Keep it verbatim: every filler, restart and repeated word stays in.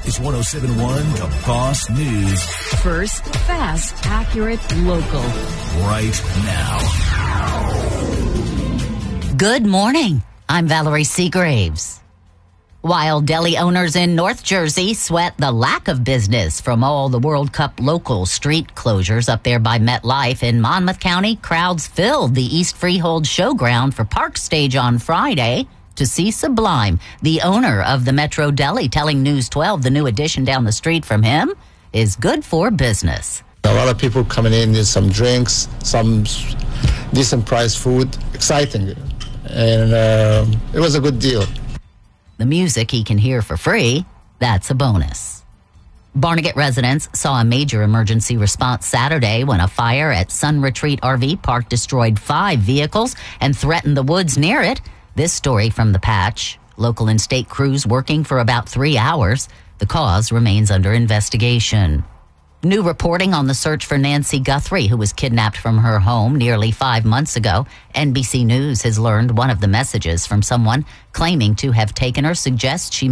It's one oh seven point one The Boss News. First, fast, accurate, local. Right now. Good morning. I'm Valerie Seagraves. While deli owners in North Jersey sweat the lack of business from all the World Cup local street closures up there by MetLife in Monmouth County, crowds filled the East Freehold Showground for Park Stage on Friday to see Sublime, the owner of the Metro Deli, telling News twelve the new addition down the street from him is good for business. A lot of people coming in, need some drinks, some decent priced food, exciting, and uh, it was a good deal. The music he can hear for free, that's a bonus. Barnegat residents saw a major emergency response Saturday when a fire at Sun Retreat R V Park destroyed five vehicles and threatened the woods near it. This story from The Patch. Local and state crews working for about three hours. The cause remains under investigation. New reporting on the search for Nancy Guthrie, who was kidnapped from her home nearly five months ago. N B C News has learned one of the messages from someone claiming to have taken her suggests she